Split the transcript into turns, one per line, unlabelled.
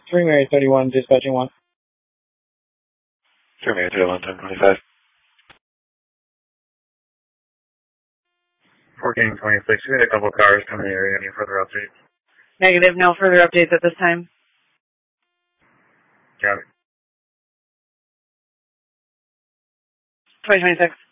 3 Mary 31, dispatching 1.
3 Mary 31, 1025. 1426, we had a couple cars come in the area. Any further updates?
Negative, no further updates at this time.
Got it.
2026.